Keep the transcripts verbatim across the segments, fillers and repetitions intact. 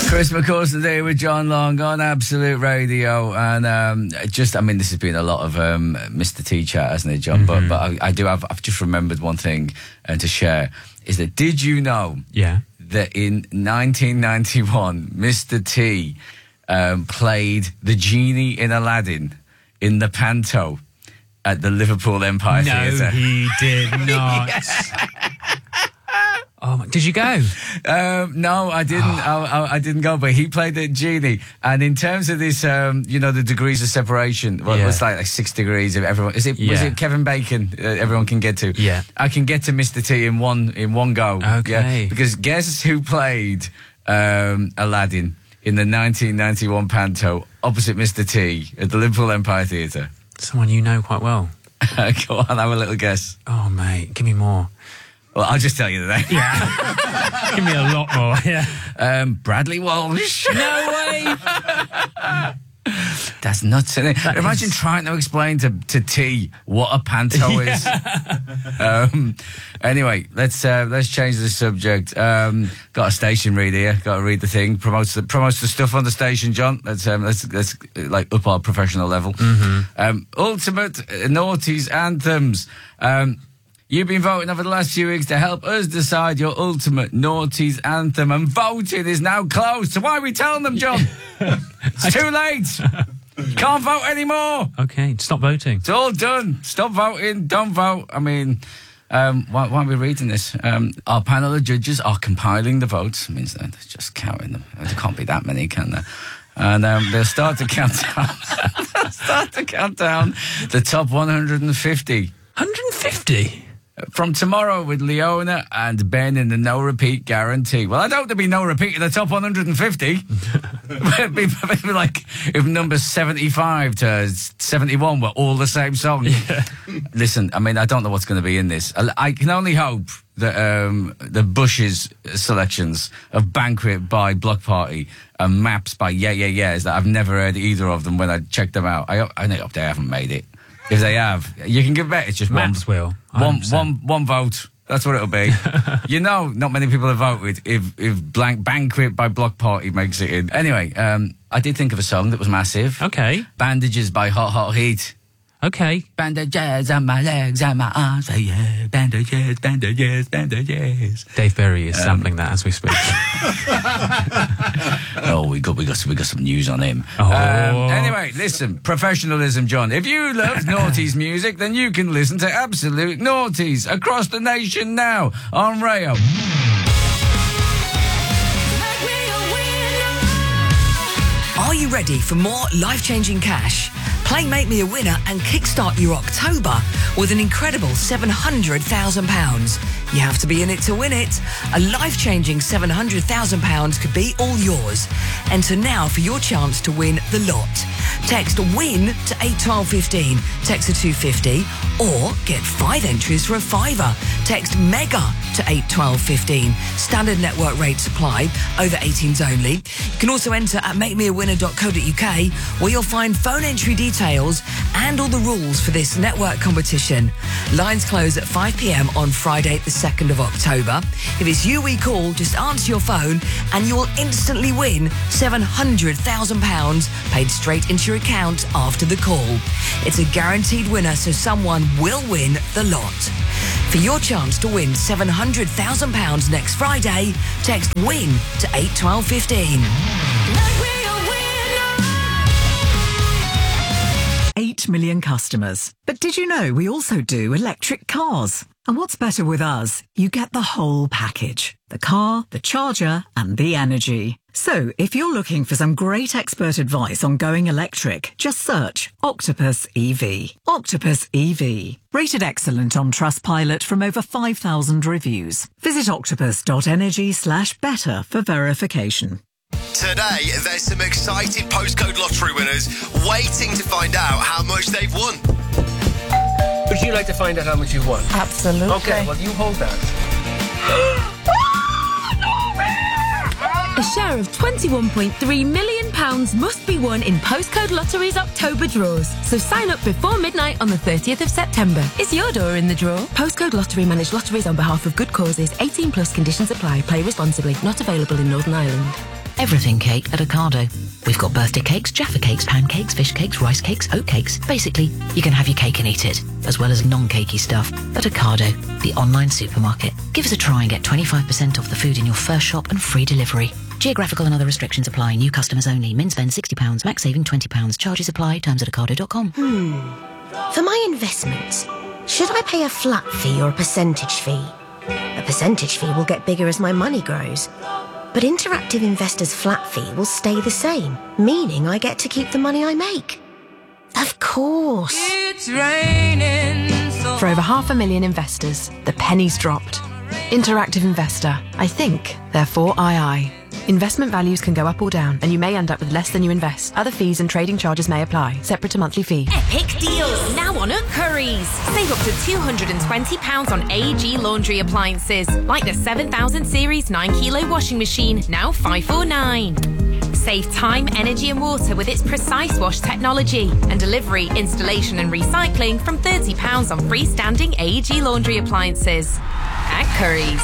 Chris McCauston today with John Long on Absolute Radio, and um, just, I mean, this has been a lot of um, Mister T chat, hasn't it, John? Mm-hmm. But but I, I do have, I've just remembered one thing uh, to share, is that did you know yeah. that in nineteen ninety-one, Mister T um, played the genie in Aladdin in the Panto at the Liverpool Empire no, Theatre? No, he did not. Yeah. Oh, did you go? Um, no, I didn't. Oh. I, I, I didn't go, but he played the genie. And in terms of this, um, you know, the degrees of separation, well, yeah. it's like, like six degrees of everyone. Is it? Yeah. Was it Kevin Bacon? Uh, everyone can get to. Yeah, I can get to Mister T in one in one go. Okay. Yeah? Because guess who played um, Aladdin in the nineteen ninety-one Panto opposite Mister T at the Liverpool Empire Theatre? Someone you know quite well. Go on, have a little guess. Oh, mate, give me more. Well, I'll just tell you the name. Yeah. Give me a lot more, yeah. Um, Bradley Walsh. No way! That's nuts, isn't it? That Imagine is... trying to explain to, to T what a panto yeah. is. Um, anyway, let's uh, let's change the subject. Um, got a station read here. Got to read the thing. Promotes the promotes the stuff on the station, John. Let's um, let's let's like up our professional level. Mm-hmm. Um, ultimate noughties anthems. Um, You've been voting over the last few weeks to help us decide your ultimate noughties anthem, and voting is now closed. So why are we telling them, John? It's too late. Can't vote anymore. Okay, stop voting. It's all done. Stop voting. Don't vote. I mean, um, why, why are we reading this? Um, our panel of judges are compiling the votes. It means they're just counting them. There can't be that many, can there? And um, they'll start to count down. they'll start to count down the top one hundred fifty. one hundred fifty? From tomorrow with Leona and Ben in the no repeat guarantee. Well, I don't there'll be no repeat in the top one hundred fifty. It'd be, it'd be like if numbers seventy-five to seventy-one were all the same song. Yeah. Listen, I mean, I don't know what's going to be in this. I, I can only hope that um, the Bush's selections of Banquet by Block Party and Maps by Yeah Yeah Yeahs, that I've never heard either of them when I checked them out. I, I hope they haven't made it. If they have, you can give bet it's just Maps one, will. one, one, one vote. That's what it'll be. You know, not many people have voted if if Blank Banquet by Block Party makes it in. Anyway, um, I did think of a song that was massive. Okay. Bandages by Hot Hot Heat. Okay. Bandages on my legs and my arms, say yeah. Bandages, bandages, bandages. Dave Berry is um, sampling that as we speak. Oh, we got we got we got some news on him. Oh. Um, anyway, listen, professionalism, John. If you love Naughties music, then you can listen to Absolute Naughties across the nation now on Rayo. Are you ready for more life-changing cash? Play Make Me a Winner and kickstart your October with an incredible seven hundred thousand pounds. You have to be in it to win it. A life-changing seven hundred thousand pounds could be all yours. Enter now for your chance to win the lot. Text WIN to eight twelve fifteen. Text to two fifty or get five entries for a fiver. Text MEGA to eight twelve fifteen. Standard network rates apply. Over eighteens only. You can also enter at make me a winner dot co dot uk where you'll find phone entry details and all the rules for this network competition. Lines close at five p m on Friday the second of October. If it's you we call, just answer your phone and you will instantly win seven hundred thousand pounds paid straight into your account after the call. It's a guaranteed winner, so someone will win the lot. For your chance to win seven hundred thousand pounds next Friday, text WIN to eight twelve fifteen. eight million customers. But did you know we also do electric cars? And what's better with us? You get the whole package. The car, the charger, and the energy. So, if you're looking for some great expert advice on going electric, just search Octopus E V. Octopus E V. Rated excellent on Trustpilot from over five thousand reviews. Visit octopus.energy slash better for verification. Today, there's some excited postcode lottery winners waiting to find out how much they've won. Would you like to find out how much you've won? Absolutely. Okay, well, you hold that. A share of twenty-one point three million pounds must be won in Postcode Lottery's October draws. So sign up before midnight on the thirtieth of September. Is your door in the draw? Postcode Lottery manage lotteries on behalf of good causes. eighteen plus conditions apply. Play responsibly. Not available in Northern Ireland. everything cake at Ocado. We've got birthday cakes, Jaffa cakes, pancakes, fish cakes, rice cakes, oat cakes. Basically, you can have your cake and eat it, as well as non-cakey stuff at Ocado, the online supermarket. Give us a try and get twenty-five percent off the food in your first shop and free delivery. Geographical and other restrictions apply. New customers only. Min spend sixty pounds, max saving twenty pounds. Charges apply. Terms at ocado dot com. Hmm. For my investments, should I pay a flat fee or a percentage fee? A percentage fee will get bigger as my money grows. But Interactive Investor's flat fee will stay the same, meaning I get to keep the money I make. Of course. It's raining. For over half a million investors, the penny's dropped. Interactive Investor. I think, therefore I I. Investment values can go up or down, and you may end up with less than you invest. Other fees and trading charges may apply, separate to monthly fee. Epic deals now on at Currys. Save up to two hundred twenty pounds on A E G laundry appliances, like the seven thousand series nine kilo washing machine, now five four nine. Save time, energy and water with its Precise Wash technology, and delivery, installation and recycling from thirty pounds on freestanding A E G laundry appliances. At Currys.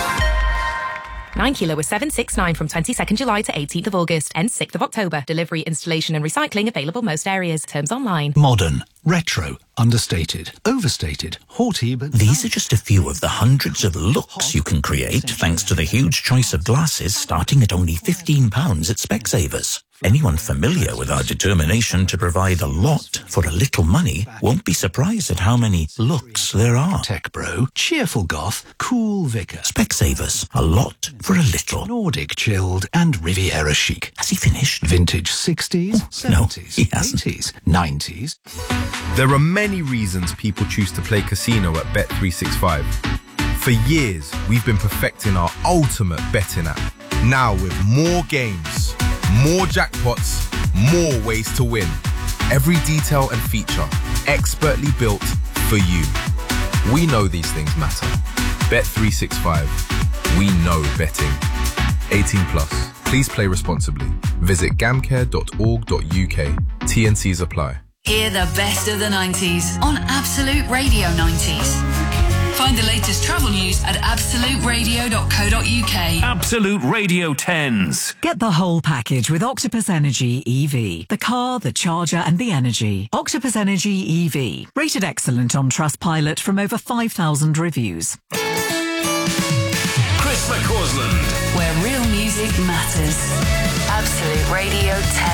nine kilo was seven six nine from twenty-second July to eighteenth of August. Ends sixth of October. Delivery, installation and recycling available most areas. Terms online. Modern, retro, understated, overstated, haughty, but... These are just a few of the hundreds of looks you can create thanks to the huge choice of glasses starting at only fifteen pounds at Specsavers. Anyone familiar with our determination to provide a lot for a little money won't be surprised at how many looks there are. Tech bro, cheerful goth, cool vicar. Specsavers, a lot for a little. Nordic chilled and Riviera chic. Has he finished? Vintage sixties, seventies, no, he hasn't. eighties, nineties. There are many reasons people choose to play casino at Bet three sixty-five. For years, we've been perfecting our ultimate betting app. Now with more games, more jackpots, more ways to win. Every detail and feature expertly built for you. We know these things matter. Bet three sixty-five. We know betting. eighteen plus. Please play responsibly. Visit gamcare dot org dot U K. T N Cs apply. Hear the best of the nineties on Absolute Radio nineties. Find the latest travel news at absolute radio dot co dot U K. Absolute Radio tens. Get the whole package with Octopus Energy E V. The car, the charger and the energy. Octopus Energy E V. Rated excellent on Trustpilot from over five thousand reviews. Chris McCausland. Where real music matters. Absolute Radio ten.